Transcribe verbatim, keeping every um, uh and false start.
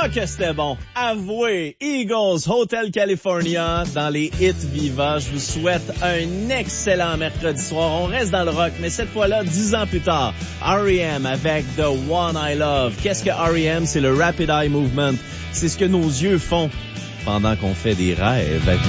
que c'était bon. Avouez, Eagles, Hotel California, dans les hits Viva. Je vous souhaite un excellent mercredi soir. On reste dans le rock, mais cette fois-là, dix ans plus tard. R E M avec The One I Love. Qu'est-ce que R E M? C'est le Rapid Eye Movement. C'est ce que nos yeux font pendant qu'on fait des rêves.